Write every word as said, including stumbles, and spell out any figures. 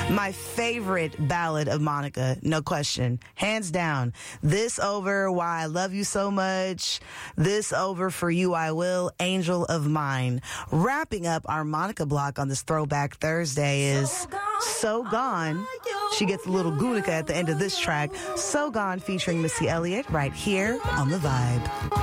My favorite ballad of Monica, no question, hands down. This over, Why I Love You So Much. This over, For You I Will, Angel of Mine. Wrapping up our Monica block on this Throwback Thursday is So Gone. She gets a little Gunica at the end of this track. So Gone featuring Missy Elliott right here on The Vibe.